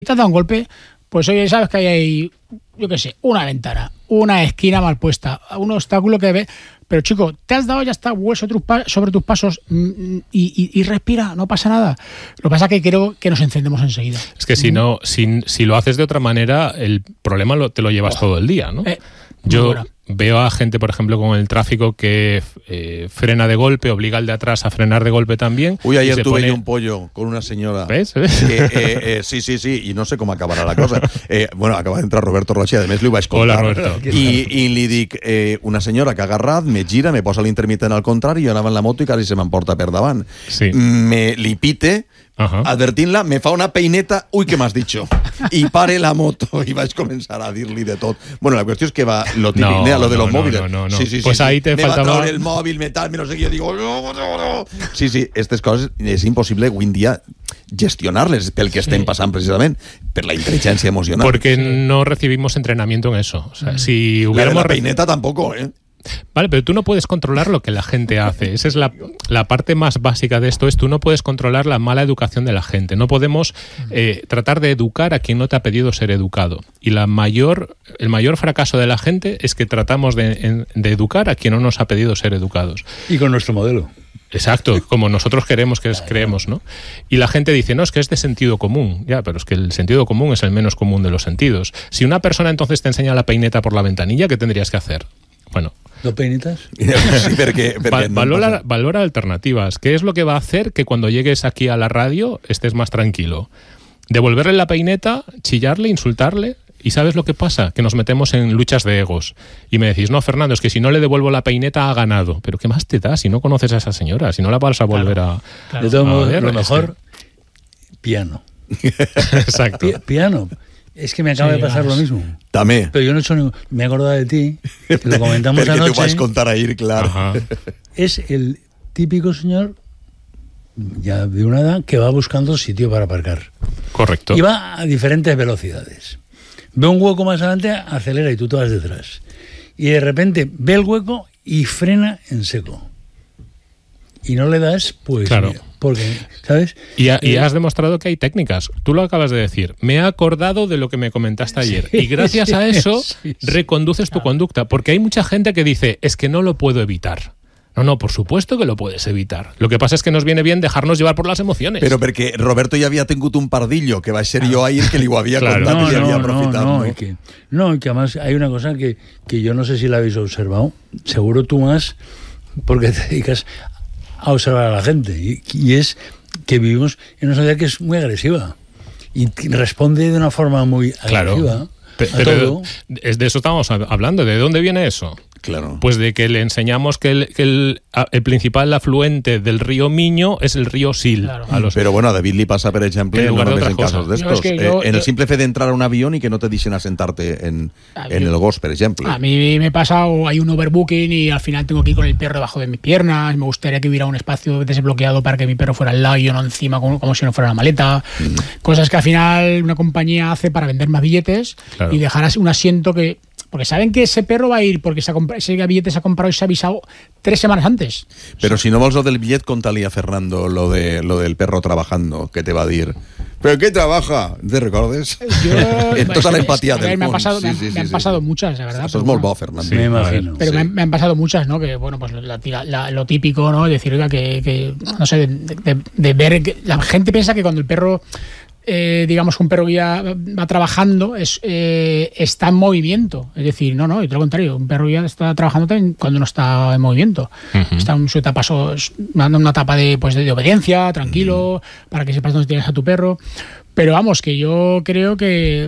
te has dado un golpe, pues oye, sabes que hay ahí, yo qué sé, una ventana, una esquina mal puesta, un obstáculo que ve, pero chico, te has dado, ya está, hueso sobre tus pasos y respira, no pasa nada. Lo que pasa es que creo que nos encendemos enseguida. Es que si no, si lo haces de otra manera, el problema te lo llevas todo el día, ¿no? Yo veo a gente, por ejemplo, con el tráfico que frena de golpe, obliga al de atrás a frenar de golpe también. Uy, ayer tuve yo un pollo con una señora. ¿Ves? Sí, y no sé cómo acabará la cosa. Bueno, acaba de entrar Roberto Rocha, ademés lo iba a escoltar. Hola, Roberto. I li dic, una senyora que ha agarrat, me gira, me posa l'intermitent al contrari, jo anava en la moto i quasi se m'emporta per davant. Sí. Li pite, advertint-la, me fa una peineta, uy, què m'has dicho? I pare la moto i vaig començar a dir-li de tot. Bueno, la qüestió és que va lo típic, lo de los móviles. No. Sí, pues ahí te me faltaba... va a traure el móvil, me tal, me no sé què, jo digo, no. Sí, aquestes coses és impossible avui en dia gestionarles pel que estem passant precisament, per la inteligencia emocional. Porque no recibimos entrenamiento en eso. O sea, si hubiéramos... La peineta tampoco, Vale, pero tú no puedes controlar lo que la gente hace. Esa es la parte más básica de esto, es tú no puedes controlar la mala educación de la gente. No podemos tratar de educar a quien no te ha pedido ser educado. Y el mayor fracaso de la gente es que tratamos de educar a quien no nos ha pedido ser educados. Y con nuestro modelo. Exacto, como nosotros queremos que creemos, ¿no? Y la gente dice, no, es que es de sentido común. Ya, pero es que el sentido común es el menos común de los sentidos. Si una persona entonces te enseña la peineta por la ventanilla, ¿qué tendrías que hacer? Bueno... ¿No peinitas? Sí, perquè valora alternativas. ¿Qué es lo que va a hacer que cuando llegues aquí a la radio estés más tranquilo? Devolverle la peineta, chillarle, insultarle. ¿Y sabes lo que pasa? Que nos metemos en luchas de egos. Y me decís, no, Fernando, es que si no le devuelvo la peineta ha ganado. ¿Pero qué más te da si no conoces a esa señora? Si no la vas a volver a De todo modo, ver, lo mejor, piano. Exacto. Piano. Es que me acaba de pasar lo mismo. També. Pero yo no he hecho ningún... Me he acordado de ti, que lo comentamos Perquè anoche. t'ho vas contar ahir, clar. Es el típico señor, ya de una edad, que va buscando sitio para aparcar. Correcto. Y va a diferentes velocidades. Ve un hueco más adelante, acelera y tú te vas detrás. Y de repente ve el hueco y frena en seco. Y no le das, pues... Claro. Porque, ¿sabes? Y has demostrado que hay técnicas. Tú lo acabas de decir. Me he acordado de lo que me comentaste ayer. Y gracias a eso reconduces tu conducta. Porque hay mucha gente que dice, es que no lo puedo evitar. No, por supuesto que lo puedes evitar. Lo que pasa es que nos viene bien dejarnos llevar por las emociones. Però perquè Roberto ja havia tingut un pardillo, que va ser jo ahir que li ho havia contat i havia aprofitat. No, y que además hay una cosa que yo no sé si la habéis observado. Seguro tú más, porque te dedicas a observar a la gente. Y es que vivimos en una sociedad que es muy agresiva. Y responde de una forma muy agresiva a todo. De eso estamos hablando. ¿De dónde viene eso? Claro. Pues de que le enseñamos que el principal afluente del río Miño es el río Sil. Claro. Però bueno, a David li passa, per exemple, no només en casos d'estos. En el simple fet d'entrar a un avión y que no te deixen asentarte en el Gos, por ejemplo. A mí me pasa, hay un overbooking y al final tengo que ir con el perro debajo de mis piernas. Me gustaría que hubiera un espacio desbloqueado para que mi perro fuera al lado y yo no encima, como si no fuera una maleta. Cosas que al final una compañía hace para vender más billetes y dejar un asiento que... Porque saben que ese perro va a ir porque ese billete se ha comprado y se ha avisado 3 semanas antes. Pero si no vols lo del billet, contale a Fernando lo del perro trabajando, que te va a dir. ¿Pero qué trabaja? ¿Te recordes? En toda la empatía del mundo. Me han pasado muchas, la verdad. Eso es molt bo, Fernando. Sí, me imagino. Pero me han pasado muchas, ¿no? Que, bueno, pues lo típico, ¿no? Decir, oiga, que no sé, de ver... Que la gente piensa que cuando el perro... digamos que un perro que ya va trabajando está en movimiento, es decir, no, y todo lo contrario, un perro ya está trabajando también cuando no está en movimiento, está en su etapa, una etapa de obediencia, tranquilo, para que sepas dónde tienes a tu perro. Pero vamos, que yo creo que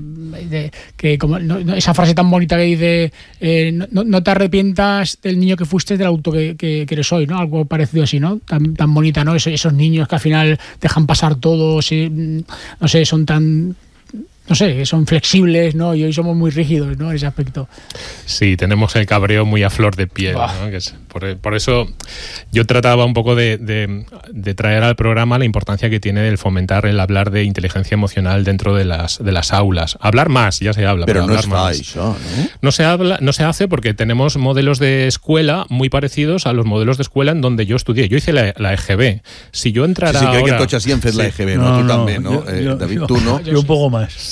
como esa frase tan bonita que dice no te arrepientas del niño que fuiste, del adulto que eres hoy, ¿no? Algo parecido así, ¿no? Tan bonita, ¿no? Esos niños que al final dejan pasar todo, no sé, son tan no sé, que son flexibles, ¿no? Y hoy somos muy rígidos, ¿no? En ese aspecto. Sí, tenemos el cabreo muy a flor de piel, ¿no? Que es, por eso yo trataba un poco de traer al programa la importancia que tiene el fomentar el hablar de inteligencia emocional dentro de las aulas. Hablar más, ya se habla, pero no hablar más. Eso, ¿no? No se hace porque tenemos modelos de escuela muy parecidos a los modelos de escuela en donde yo estudié. Yo hice la EGB. Si yo entrara sí, crec ahora... que tots així hem fet la EGB, no? Tu també, no? David, tu no? Jo un poco más.